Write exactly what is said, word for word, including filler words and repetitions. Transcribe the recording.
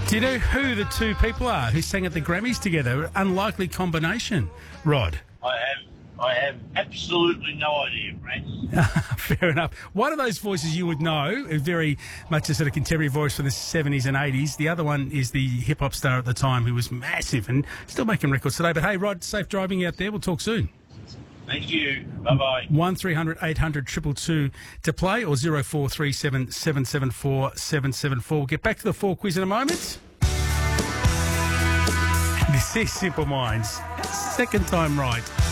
Do you know who the two people are who sang at the Grammys together? Unlikely combination, Rod. I have I have absolutely no idea, Brent. Fair enough. One of those voices you would know, very much a sort of contemporary voice from the seventies and eighties. The other one is the hip-hop star at the time who was massive and still making records today. But hey, Rod, safe driving out there. We'll talk soon. Thank you. Bye-bye. one three hundred eight hundred two two two to play or zero four three seven seven seven four seven seven four. We'll get back to the four quiz in a moment. This is Simple Minds. Second time right.